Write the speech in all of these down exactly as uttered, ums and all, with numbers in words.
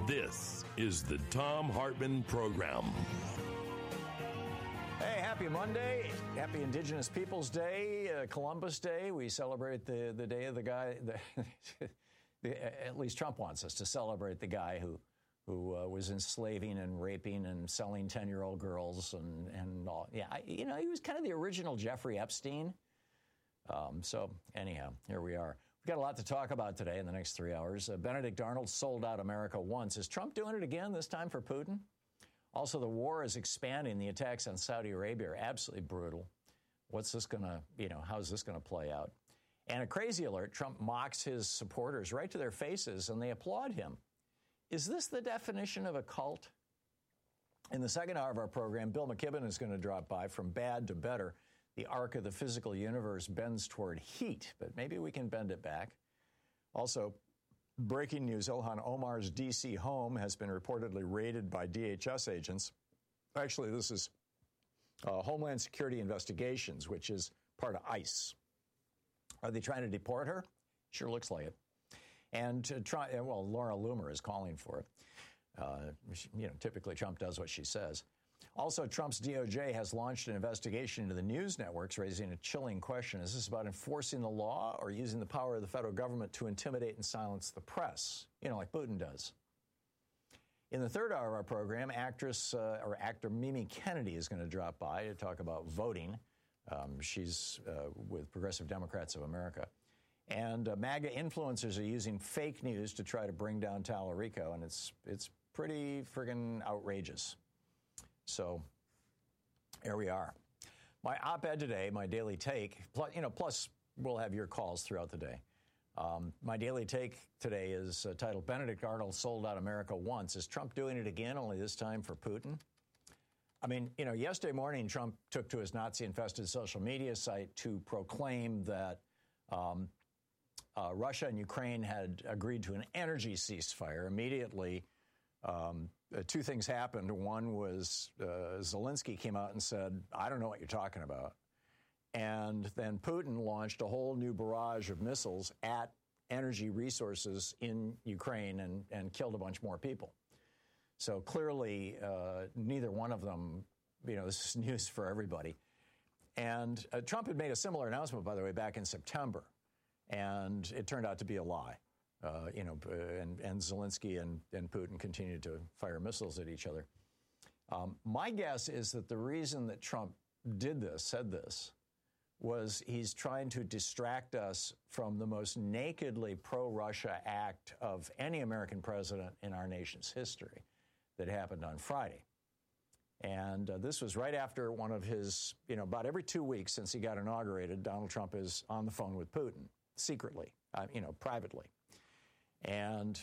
This is the Thom Hartmann Program. Hey, happy Monday. Happy Indigenous Peoples Day, uh, Columbus Day. We celebrate the, the day of the guy, the, the, at least Trump wants us to celebrate the guy who who uh, was enslaving and raping and selling ten-year-old girls and, and all. Yeah, I, you know, he was kind of the original Jeffrey Epstein. Um, so anyhow, here we are. We've got a lot to talk about today in the next three hours. Uh, Benedict Arnold sold out America once. Is Trump doing it again, this time for Putin? Also, the war is expanding. The attacks on Saudi Arabia are absolutely brutal. What's this going to, you know, how's this going to play out? And a crazy alert, Trump mocks his supporters right to their faces, and they applaud him. Is this the definition of a cult? In the second hour of our program, Bill McKibben is going to drop by. From bad to better, the arc of the physical universe bends toward heat, but maybe we can bend it back. Also, breaking news, Ilhan Omar's D C home has been reportedly raided by D H S agents. Actually, this is uh, Homeland Security Investigations, which is part of ICE. Are they trying to deport her? Sure looks like it. And to try, well, Laura Loomer is calling for it. Uh, you know, typically Trump does what she says. Also, Trump's D O J has launched an investigation into the news networks, raising a chilling question. Is this about enforcing the law or using the power of the federal government to intimidate and silence the press? You know, like Putin does. In the third hour of our program, actress uh, or actor Mimi Kennedy is going to drop by to talk about voting. Um, she's uh, with Progressive Democrats of America. And uh, MAGA influencers are using fake news to try to bring down Tallarico, and it's it's pretty friggin' outrageous. So here we are. My op-ed today, my daily take, plus, you know, plus we'll have your calls throughout the day. Um, my daily take today is uh, titled, Benedict Arnold sold out America once. Is Trump doing it again, only this time for Putin? I mean, you know, yesterday morning, Trump took to his Nazi-infested social media site to proclaim that um, uh, Russia and Ukraine had agreed to an energy ceasefire. Immediately, um, uh, two things happened. One was uh, Zelensky came out and said, I don't know what you're talking about. And then Putin launched a whole new barrage of missiles at energy resources in Ukraine and, and killed a bunch more people. So clearly, uh, neither one of them, you know, this is news for everybody. And uh, Trump had made a similar announcement, by the way, back in September. And it turned out to be a lie. Uh, you know, and, and Zelensky and, and Putin continued to fire missiles at each other. Um, my guess is that the reason that Trump did this, said this, was he's trying to distract us from the most nakedly pro-Russia act of any American president in our nation's history that happened on Friday. And uh, this was right after one of his, you know, about every two weeks since he got inaugurated, Donald Trump is on the phone with Putin, secretly, uh, you know, privately. And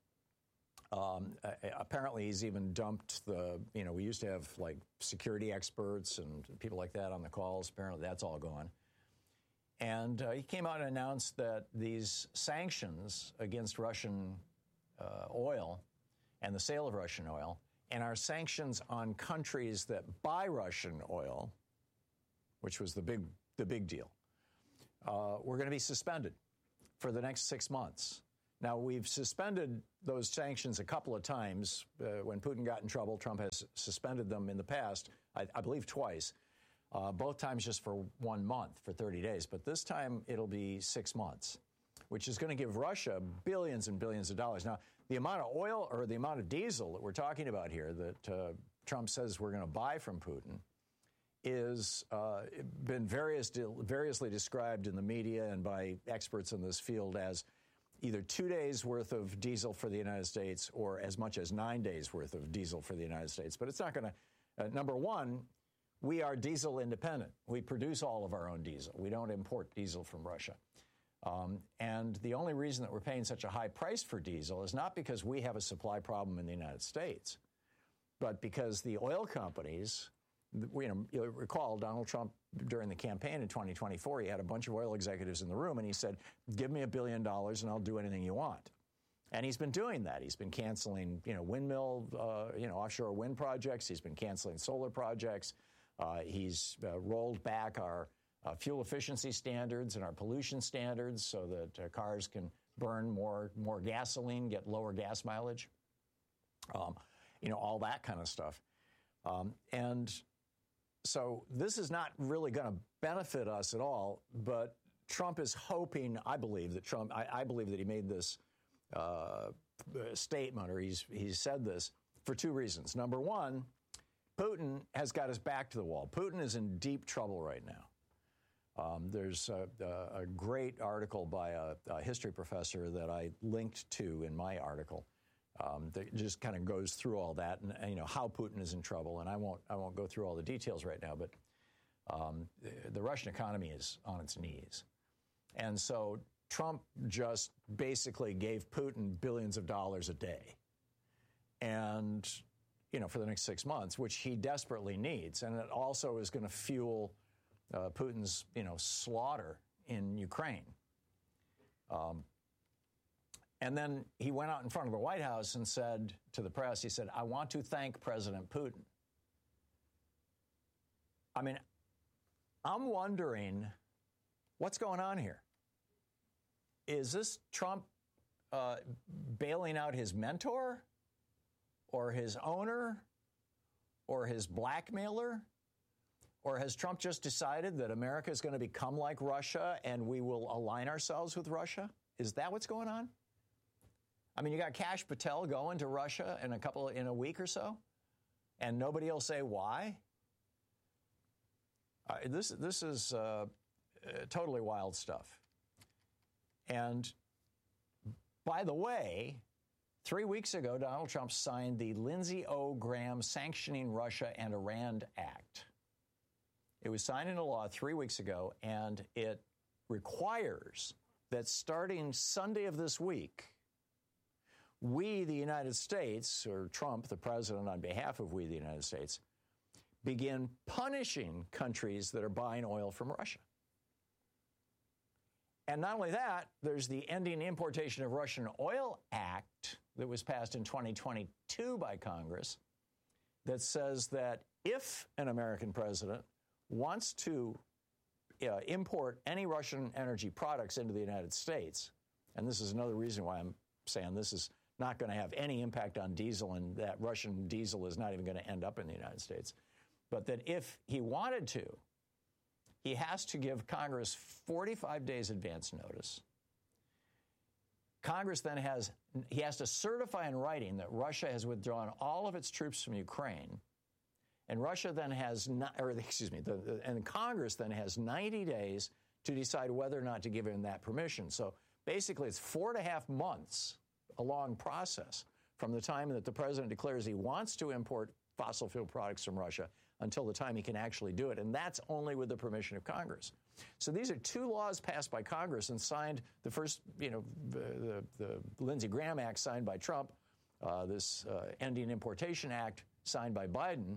um, apparently he's even dumped the, you know, we used to have like security experts and people like that on the calls. Apparently that's all gone. And uh, he came out and announced that these sanctions against Russian uh, oil and the sale of Russian oil and our sanctions on countries that buy Russian oil, which was the big, the big deal, uh, were going to be suspended for the next six months. Now, we've suspended those sanctions a couple of times. Uh, when Putin got in trouble, Trump has suspended them in the past, I, I believe twice, uh, both times just for one month, for thirty days. But this time it'll be six months, which is going to give Russia billions and billions of dollars. Now, the amount of oil or the amount of diesel that we're talking about here that uh, Trump says we're going to buy from Putin is uh, been various, variously described in the media and by experts in this field as either two days worth of diesel for the United States or as much as nine days worth of diesel for the United States. But it's not going to, uh, number one, we are diesel independent. We produce all of our own diesel. We don't import diesel from Russia. Um, and the only reason that we're paying such a high price for diesel is not because we have a supply problem in the United States, but because the oil companies, you know, you'll recall Donald Trump during the campaign in twenty twenty-four, he had a bunch of oil executives in the room and he said, give me a billion dollars and I'll do anything you want. And he's been doing that. He's been canceling, you know, windmill, uh, you know, offshore wind projects. He's been canceling solar projects. Uh, he's uh, rolled back our uh, fuel efficiency standards and our pollution standards so that uh, cars can burn more more gasoline, get lower gas mileage. um, you know, all that kind of stuff. Um, and so this is not really going to benefit us at all, but Trump is hoping, I believe that Trump, I, I believe that he made this uh, statement, or he's, he's said this for two reasons. Number one, Putin has got his back to the wall. Putin is in deep trouble right now. Um, there's a, a great article by a, a history professor that I linked to in my article um, that just kind of goes through all that and, and, you know, how Putin is in trouble. And I won't I won't go through all the details right now, but um, the, the Russian economy is on its knees. And so Trump just basically gave Putin billions of dollars a day. And, you know, for the next six months, which he desperately needs. And it also is going to fuel Uh, Putin's, you know, slaughter in Ukraine. Um, and then he went out in front of the White House and said to the press, he said, I want to thank President Putin. I mean, I'm wondering what's going on here. Is this Trump uh, bailing out his mentor or his owner or his blackmailer? Or has Trump just decided that America is going to become like Russia and we will align ourselves with Russia? Is that what's going on? I mean, you got Kash Patel going to Russia in a couple in a week or so, and nobody will say why. Uh, this this is uh, uh, totally wild stuff. And by the way, three weeks ago, Donald Trump signed the Lindsey O. Graham Sanctioning Russia and Iran Act. It was signed into law three weeks ago, and it requires that starting Sunday of this week, we, the United States, or Trump, the president, on behalf of we, the United States, begin punishing countries that are buying oil from Russia. And not only that, there's the Ending Importation of Russian Oil Act that was passed in twenty twenty-two by Congress that says that if an American president wants to uh, import any Russian energy products into the United States, and this is another reason why I'm saying this is not going to have any impact on diesel, and that Russian diesel is not even going to end up in the United States, but that if he wanted to, he has to give Congress forty-five days advance notice. Congress then has, he has to certify in writing that Russia has withdrawn all of its troops from Ukraine. And Russia then has, not, or excuse me, the, the, and Congress then has ninety days to decide whether or not to give him that permission. So basically, it's four and a half months, a long process, from the time that the president declares he wants to import fossil fuel products from Russia until the time he can actually do it. And that's only with the permission of Congress. So these are two laws passed by Congress and signed. The first, you know, the, the, the Lindsey Graham Act signed by Trump, uh, this uh, Ending Importation Act signed by Biden,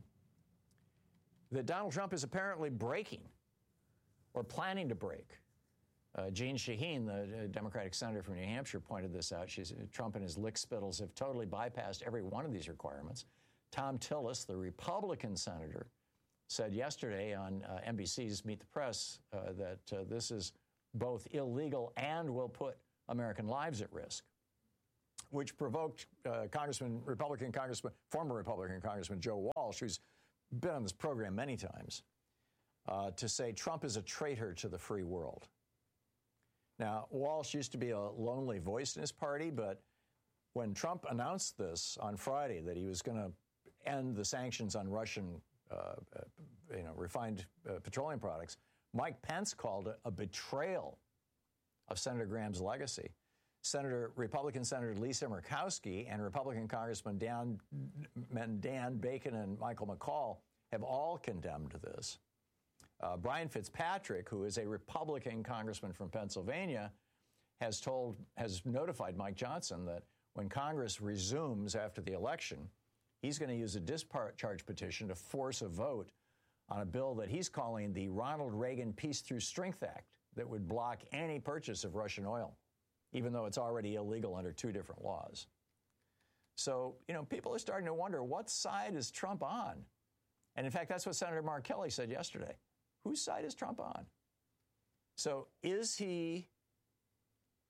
that Donald Trump is apparently breaking or planning to break. Uh, Jeanne Shaheen, the uh, Democratic senator from New Hampshire, pointed this out. She's, Trump and his lickspittles have totally bypassed every one of these requirements. Tom Tillis, the Republican senator, said yesterday on uh, N B C's Meet the Press uh, that uh, this is both illegal and will put American lives at risk, which provoked uh, Congressman, Republican Congressman, former Republican Congressman Joe Walsh, who's been on this program many times, uh, to say Trump is a traitor to the free world. Now, Walsh used to be a lonely voice in his party, but when Trump announced this on Friday, that he was going to end the sanctions on Russian uh, uh, you know, refined uh, petroleum products, Mike Pence called it a betrayal of Senator Graham's legacy. Senator, Republican Senator Lisa Murkowski and Republican Congressman Dan, Dan Bacon and Michael McCaul have all condemned this. Uh, Brian Fitzpatrick, who is a Republican congressman from Pennsylvania, has told, has notified Mike Johnson that when Congress resumes after the election, he's going to use a discharge petition to force a vote on a bill that he's calling the Ronald Reagan Peace Through Strength Act that would block any purchase of Russian oil, even though it's already illegal under two different laws. So, you know, people are starting to wonder, what side is Trump on? And in fact, that's what Senator Mark Kelly said yesterday. Whose side is Trump on? So is he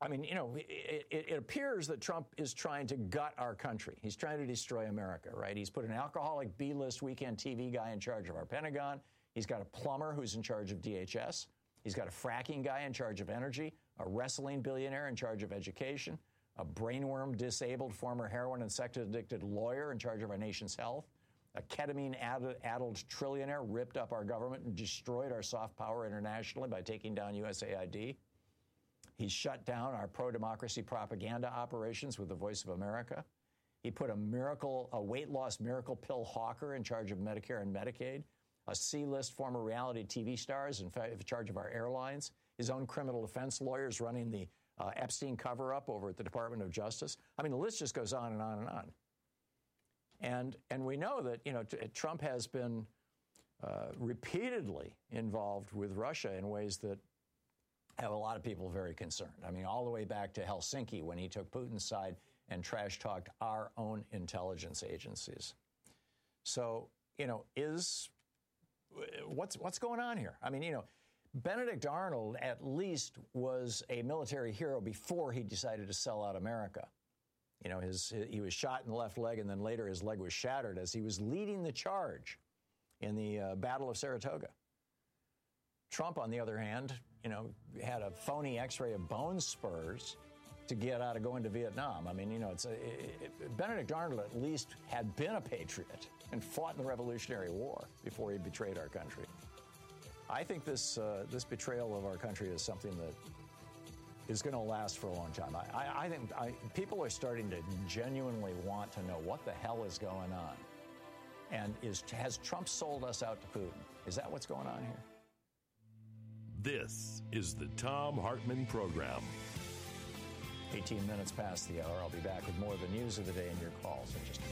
I mean, you know, it, it, it appears that Trump is trying to gut our country. He's trying to destroy America, right? He's put an alcoholic B-list weekend T V guy in charge of our Pentagon. He's got a plumber who's in charge of D H S. He's got a fracking guy in charge of energy, a wrestling billionaire in charge of education, a brainworm-disabled former heroin and sex-addicted lawyer in charge of our nation's health, a ketamine-addled trillionaire ripped up our government and destroyed our soft power internationally by taking down U S A I D. He's shut down our pro-democracy propaganda operations with the Voice of America. He put a miracle, a weight loss miracle pill hawker in charge of Medicare and Medicaid, a C-list former reality T V stars in charge of our airlines, his own criminal defense lawyers running the uh, Epstein cover-up over at the Department of Justice. I mean, the list just goes on and on and on. And and we know that, you know, t- Trump has been uh, repeatedly involved with Russia in ways that have a lot of people very concerned. I mean, all the way back to Helsinki when he took Putin's side and trash-talked our own intelligence agencies. So, you know, is what's what's going on here? I mean, you know, Benedict Arnold at least was a military hero before he decided to sell out America. You know, his he was shot in the left leg, and then later his leg was shattered as he was leading the charge in the uh, Battle of Saratoga. Trump, on the other hand, you know, had a phony X-ray of bone spurs to get out of going to Vietnam. I mean, you know, it's a, it, it, Benedict Arnold at least had been a patriot and fought in the Revolutionary War before he betrayed our country. I think this uh, this betrayal of our country is something that is going to last for a long time. I, I, I think I, people are starting to genuinely want to know what the hell is going on. And is has Trump sold us out to Putin? Is that what's going on here? This is the Thom Hartmann Program. eighteen minutes past the hour. I'll be back with more of the news of the day and your calls in just a